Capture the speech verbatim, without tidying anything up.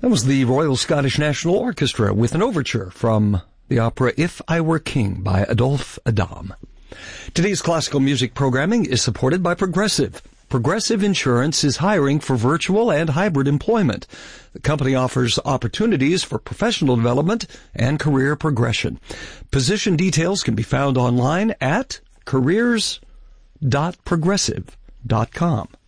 That was the Royal Scottish National Orchestra with an overture from the opera If I Were King by Adolphe Adam. Today's classical music programming is supported by Progressive. Progressive Insurance is hiring for virtual and hybrid employment. The company offers opportunities for professional development and career progression. Position details can be found online at careers dot progressive dot com.